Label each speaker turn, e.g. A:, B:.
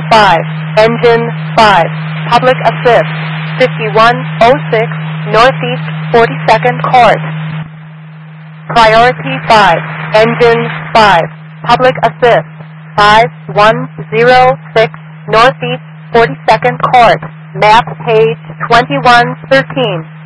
A: 5, Engine 5, Public Assist, 5106 Northeast 42nd Court. Priority 5, Engine 5, Public Assist, 5106 Northeast 42nd Court, map page 2113.